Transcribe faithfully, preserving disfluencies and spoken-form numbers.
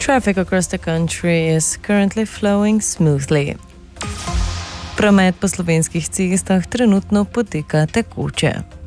Traffic across the country is currently flowing smoothly. Promet po slovenskih cestah trenutno poteka tekoče.